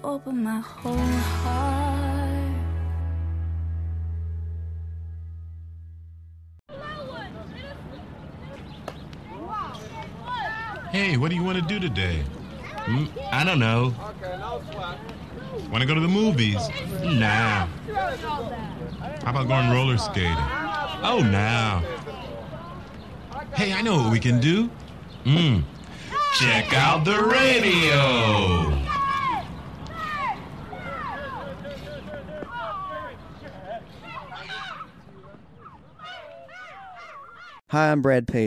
Open my whole heart. Hey, what do you want to do today? I don't know. Want to go to the movies? Nah. How about going roller skating? Oh, nah. Hey, I know what we can do. Check out the radio. Hi, I'm Brad Paisley.